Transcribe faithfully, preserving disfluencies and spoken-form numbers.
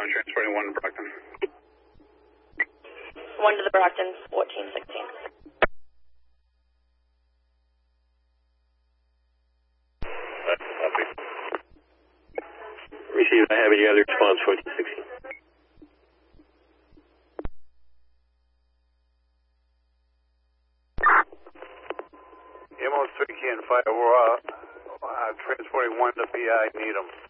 transporting one to Brockton. One to the Brockton, fourteen sixteen. Copy. Received, I have it. You got the response, fourteen sixteen. M O three can fire, we're uh, uh, transporting one to B I Needham.